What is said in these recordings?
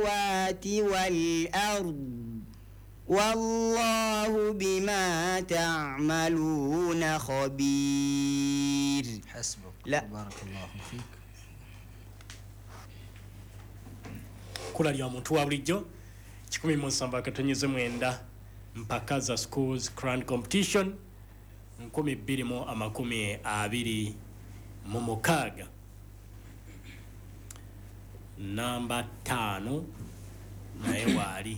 والأرض والله بما تعملون خبير. حسبك. لا بارك الله فيك. kula lya muntu wa bulijjo 1729 mpaka za schools grand competition 2026 namba 5 naye waali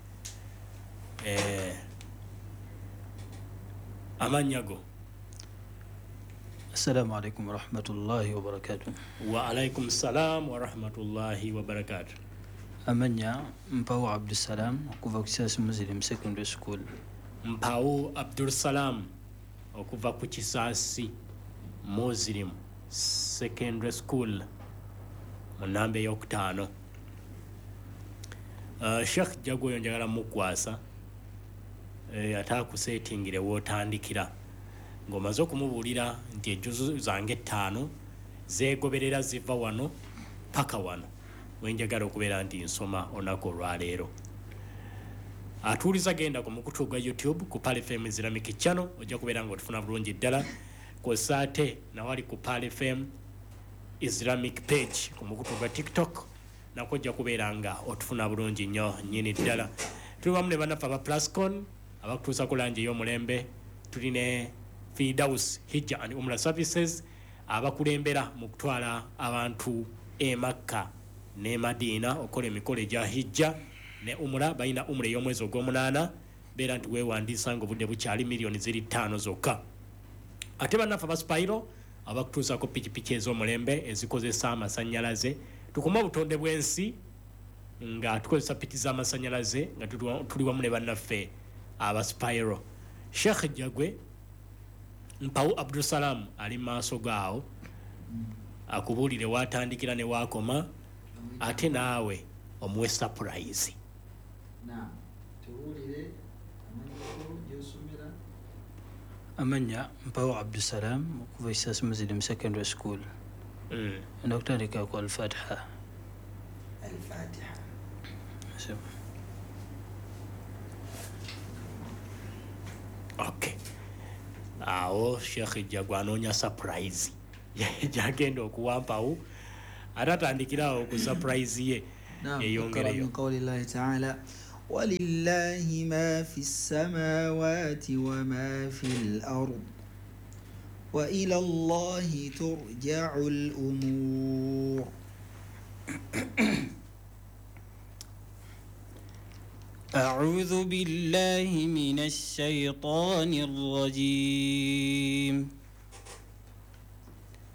amanyago. Assalamu alaikum warahmatullahi wabarakatuh. Wa alaikum salam warahmatullahi wabarakatuh. Amanya Mpawu Abdussalam okuva ku Kisasi Muslim Secondary School. Mpawu Abdussalam okuva ku Kisasi Muslim Secondary School mu namba ey'okutaano. Sheikh Jago njagala mukwasa ataakuseetingire wootandikira ng'omaze okumubuulira nti ejjuzu zange 5 zeegoberera ziva wano paka wano wenjagala okubeera nti nsoma olunaku olwaleero. Atuuliza genda ku mukutu gwa YouTube ku Pal FM Islamic Channel ojja kubeera ng'otufuna bulungi ddala. Kw'ossa ate nawali ku Pal FM Islamic page ku mukutu gwa TikTok nakwo ojja kubeera nga otufuna bulungi nnyo nnyini ddala. Tuli wamu ne bannaffe aba Plascon abakutuusa ku langi ey'omulembe. Tuli ne Fidaus Hijja and Umrah Services abakulembera mu kutwala abantu e Makka ne Madina okola emikolo egya Hijja ne Umrah. Balina Umrah ey'omwezi ogw'omunaana beera nti weewandiisa ng'obudde bukyali million 5 zokka. Ate bannaffe aba Spiro abakutuusako pikipiki ez'omulembe ezikozesa amasannyalaze. Tukuma obutonde bw'ensi nga tukozesa piki z'amasannyalaze nga tuli wamu ne bannaffe aba Spiro. Sheikh Jagwe Mpawu Abdussalam ali maaso gaawo akubuulire waatandikira ne waakoma ate naawe omuwe surprise. Amanya Mpawu Abdussalam okuva Kisasi Muslim Secondary School. Ndakutandika ku Al-Fatiha. الفاتحة. Okay. Awo Sheikh Jagwa anoonya surprise gyagenda okuwa Mpawu atatandikirawo ku surprise ye eyongereyo. قول الله تعالى ولله ما في السماوات وما في الأرض وإلى الله ترجع الأمور. أعوذ بالله من الشيطان الرجيم.